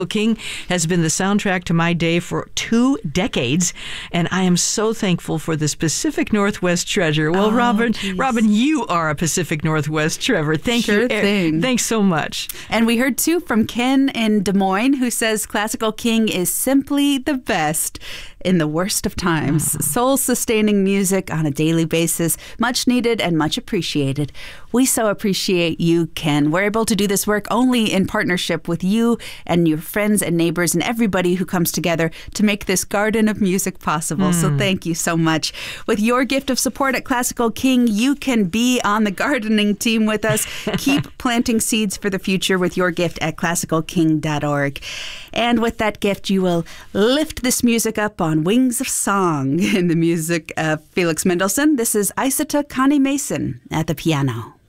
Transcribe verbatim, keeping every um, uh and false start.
King has been the soundtrack to my day for two decades, and I am so thankful for this Pacific Northwest treasure. Well, oh, Robin, geez. Robin, you are a Pacific Northwest treasure. Thank sure you. Thing. Thanks so much. And we heard, too, from Ken in Des Moines, who says Classical King is simply the best in the worst of times. Oh. Soul-sustaining music on a daily basis, much needed and much appreciated. We so appreciate you, Ken. We're able to do this work only in partnership with you and your friends and neighbors and everybody who comes together to make this garden of music possible. Mm. So thank you so much. With your gift of support at Classical King, you can be on the gardening team with us. Keep planting seeds for the future with your gift at classical king dot org. And with that gift, you will lift this music up on wings of song. In the music of Felix Mendelssohn, this is Isata Connie Mason at the piano.